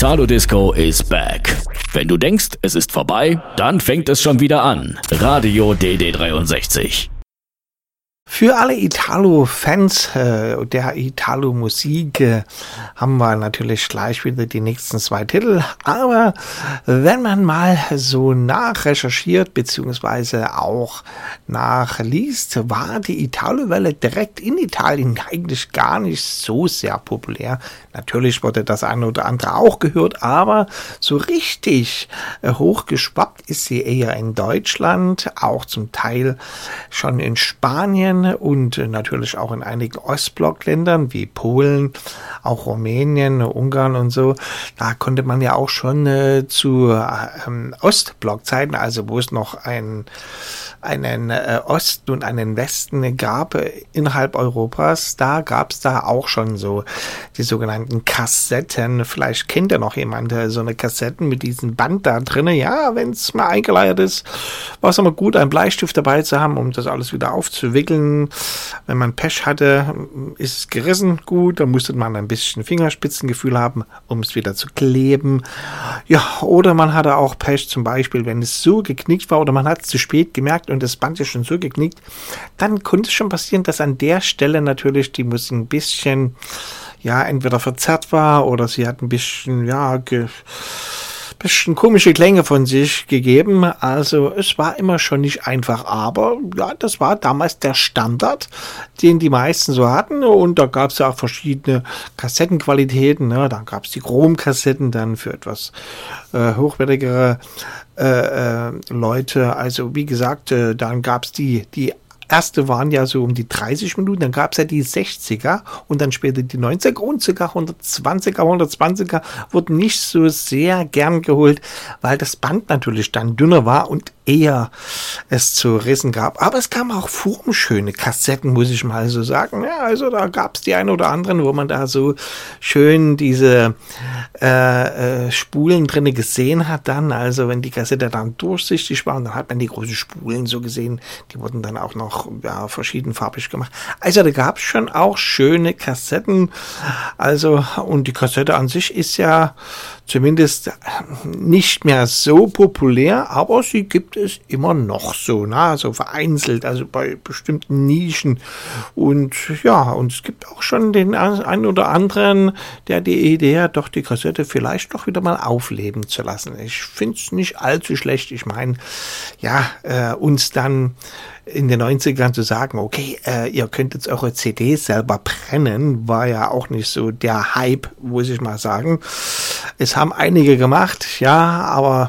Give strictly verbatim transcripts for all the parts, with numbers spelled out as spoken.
Italo Disco is back. Wenn du denkst, es ist vorbei, dann fängt es schon wieder an. Radio D D dreiundsechzig. Für alle Italo-Fans äh, der Italo-Musik äh, haben wir natürlich gleich wieder die nächsten zwei Titel. Aber wenn man mal so nachrecherchiert bzw. auch nachliest, war die Italo-Welle direkt in Italien eigentlich gar nicht so sehr populär. Natürlich wurde das eine oder andere auch gehört, aber so richtig äh, hochgeschwappt ist sie eher in Deutschland, auch zum Teil schon in Spanien und natürlich auch in einigen Ostblockländern wie Polen, auch Rumänien, Ungarn und so. Da konnte man ja auch schon äh, zu ähm, Ostblockzeiten, also wo es noch ein, einen äh, Osten und einen Westen gab äh, innerhalb Europas, da gab es da auch schon so die sogenannten Kassetten. Vielleicht kennt ja noch jemand äh, so eine Kassetten mit diesem Band da drin. Ja, wenn es mal eingeleiert ist, war es immer gut, einen Bleistift dabei zu haben, um das alles wieder aufzuwickeln. Wenn man Pech hatte, ist es gerissen, gut, dann musste man ein bisschen Fingerspitzengefühl haben, um es wieder zu kleben. Ja, oder man hatte auch Pech, zum Beispiel, wenn es so geknickt war oder man hat es zu spät gemerkt und das Band ist schon so geknickt, dann konnte es schon passieren, dass an der Stelle natürlich die Musik ein bisschen, ja, entweder verzerrt war oder sie hat ein bisschen, ja, ge bisschen komische Klänge von sich gegeben, also es war immer schon nicht einfach, aber ja, das war damals der Standard, den die meisten so hatten und da gab es ja auch verschiedene Kassettenqualitäten, ne? Dann gab es die Chromkassetten dann für etwas äh, hochwertigere äh, äh, Leute, also wie gesagt, äh, dann gab es die, die erste waren ja so um die dreißig Minuten, dann gab es ja die sechziger und dann später die neunziger und sogar hundertzwanziger, hundertzwanziger wurden nicht so sehr gern geholt, weil das Band natürlich dann dünner war und eher es zu rissen gab. Aber es kamen auch formschöne Kassetten, muss ich mal so sagen. Ja, also da gab es die ein oder anderen, wo man da so schön diese äh, äh, Spulen drinne gesehen hat dann. Also wenn die Kassette dann durchsichtig war, dann hat man die großen Spulen so gesehen. Die wurden dann auch noch ja, verschiedenfarbig gemacht. Also da gab es schon auch schöne Kassetten. Also und die Kassette an sich ist ja zumindest nicht mehr so populär, aber sie gibt es immer noch so, na, so vereinzelt, also bei bestimmten Nischen. Und ja, und es gibt auch schon den einen oder anderen, der die Idee hat, doch die Kassette vielleicht doch wieder mal aufleben zu lassen. Ich finde es nicht allzu schlecht. Ich meine, ja, äh, uns dann in den neunzigern zu sagen, okay, äh, ihr könnt jetzt eure C Ds selber brennen, war ja auch nicht so der Hype, muss ich mal sagen. Es haben einige gemacht, ja, aber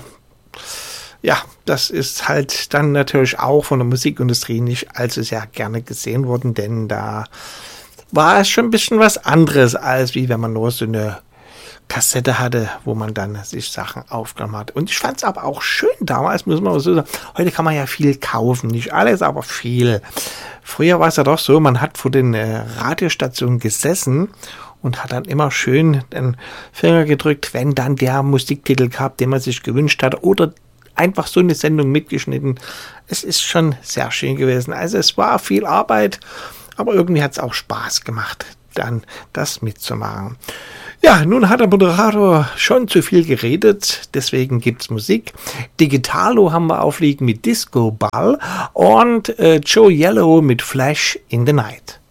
ja, das ist halt dann natürlich auch von der Musikindustrie nicht allzu sehr gerne gesehen worden, denn da war es schon ein bisschen was anderes, als wie wenn man nur so eine Kassette hatte, wo man dann sich Sachen aufgenommen hat. Und ich fand es aber auch schön damals, muss man mal so sagen. Heute kann man ja viel kaufen, nicht alles, aber viel. Früher war es ja doch so, man hat vor den äh, Radiostationen gesessen und hat dann immer schön den Finger gedrückt, wenn dann der Musiktitel gab, den man sich gewünscht hat, oder einfach so eine Sendung mitgeschnitten. Es ist schon sehr schön gewesen. Also es war viel Arbeit, aber irgendwie hat es auch Spaß gemacht, dann das mitzumachen. Ja, nun hat der Moderator schon zu viel geredet, deswegen gibt's Musik. Digitalo haben wir aufliegen mit Disco Ball und äh, Joe Yellow mit Flash in the Night.